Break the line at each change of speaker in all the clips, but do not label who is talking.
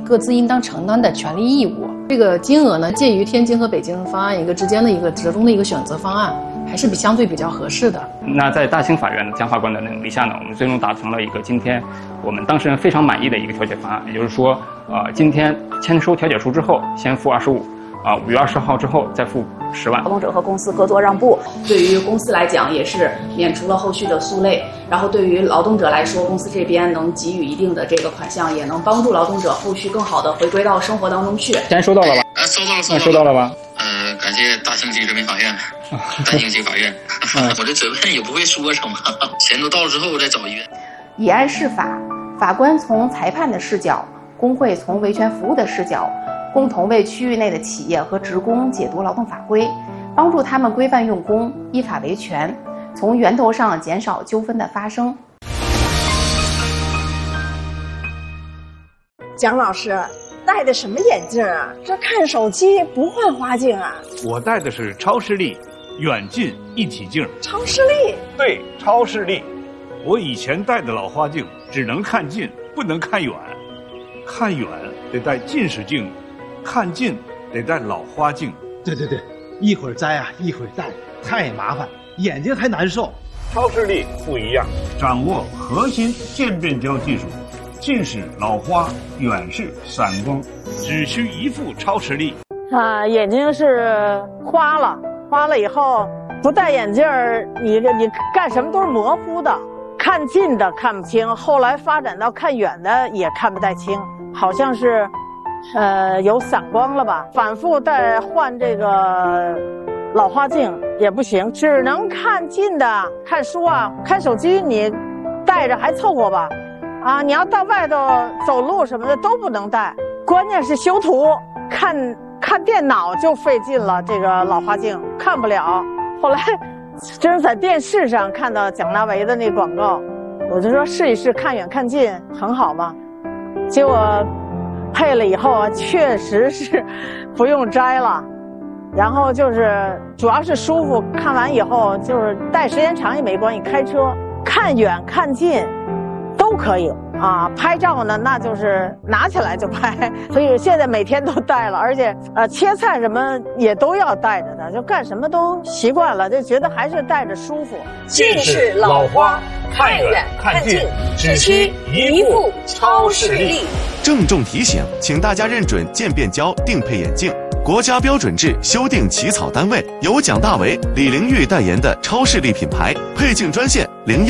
各自应当承担的权利义务。这个金额呢，介于天津和北京方案一个之间的一个折中的一个选择方案，还是相对比较合适的。
那在大清法院的江法官的努力下呢，我们最终达成了一个今天我们当事人非常满意的一个调解方案，也就是说，今天签收调解书之后，先付25，5月20号之后再付10万。
劳动者和公司各做让步，对于公司来讲也是免除了后续的诉累，然后对于劳动者来说，公司这边能给予一定的这个款项，也能帮助劳动者后续更好的回归到生活当中去。
钱收到了吧？收到了吧？
感谢大庆区人民法院，大庆区法院。我这嘴问也不会说什么，钱都到了之后再找医院。
以案释法，法官从裁判的视角，工会从维权服务的视角，共同为区域内的企业和职工解读劳动法规，帮助他们规范用工，依法维权，从源头上减少纠纷的发生。
蒋老师戴的什么眼镜啊？这看手机不换花镜啊？
我戴的是超视力远近一体镜。
超视力？
对，超视力。我以前戴的老花镜只能看近，不能看远。看远得戴近视镜，看近得戴老花镜。
对，一会儿摘啊，一会儿戴，太麻烦，眼睛还难受。
超视力不一样，掌握核心渐变焦技术，近视、老花、远视、散光，只需一副超视力。
眼睛是花了以后不戴眼镜儿，你干什么都是模糊的，看近的看不清，后来发展到看远的也看不太清，好像是有散光了吧？反复再换这个老花镜也不行，只能看近的，看书啊，看手机你戴着还凑合吧。你要到外头走路什么的都不能戴，关键是修图，看电脑就费劲了，这个老花镜看不了。后来真是在电视上看到蒋大为的那广告，我就说试一试看远看近很好嘛。结果配了以后啊，确实是不用摘了，然后就是主要是舒服，看完以后就是戴时间长也没关系，开车看远看近都可以拍照呢那就是拿起来就拍，所以现在每天都戴了，而且切菜什么也都要戴着的，就干什么都习惯了，就觉得还是戴着舒服。 近视、老花，看远看近，只需一副超视力。
郑重提醒，请大家认准渐变焦定配眼镜，国家标准制修订起草单位由蒋大为、李玲玉代言的超视力品牌，配镜专线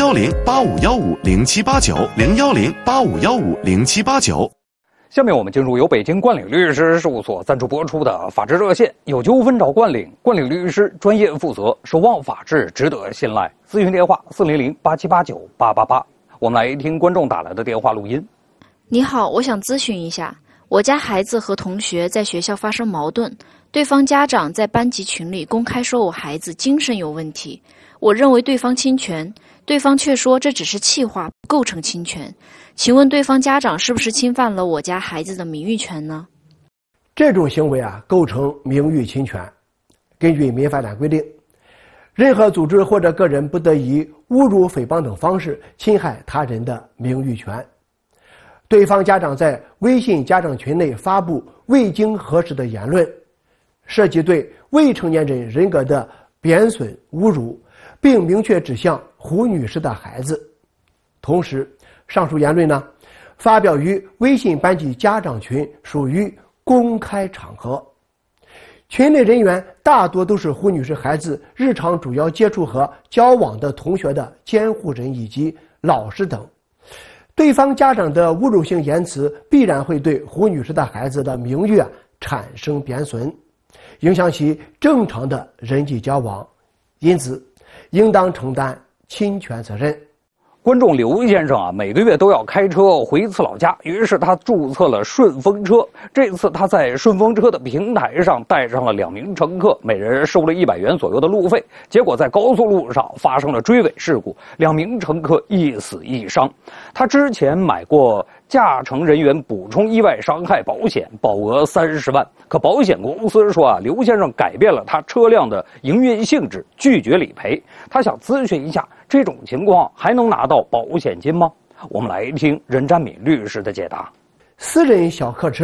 010-8515-0789，010-8515-0789。
下面我们进入由北京冠岭律师事务所赞助播出的法治热线，有纠纷找冠岭，冠岭律师专业负责，守望法治，值得信赖。咨询电话400-8789-888。我们来听观众打来的电话录音。
你好，我想咨询一下，我家孩子和同学在学校发生矛盾，对方家长在班级群里公开说我孩子精神有问题，我认为对方侵权，对方却说这只是气话，不构成侵权。请问对方家长是不是侵犯了我家孩子的名誉权呢？
这种行为构成名誉侵权。根据民法典规定，任何组织或者个人不得以侮辱、诽谤等方式侵害他人的名誉权。对方家长在微信家长群内发布未经核实的言论，涉及对未成年人人格的贬损、侮辱，并明确指向胡女士的孩子。同时，上述言论发表于微信班级家长群，属于公开场合。群内人员大多都是胡女士孩子日常主要接触和交往的同学的监护人以及老师等。对方家长的侮辱性言辞必然会对胡女士的孩子的名誉产生贬损，影响其正常的人际交往，因此应当承担侵权责任。
观众刘先生每个月都要开车回一次老家，于是他注册了顺风车。这次他在顺风车的平台上带上了2名乘客，每人收了100元左右的路费。结果在高速路上发生了追尾事故，2名乘客一死一伤。他之前买过驾乘人员补充意外伤害保险，保额30万，可保险公司说刘先生改变了他车辆的营运性质，拒绝理赔。他想咨询一下，这种情况还能拿到保险金吗？我们来听任占敏律师的解答。
私人小客车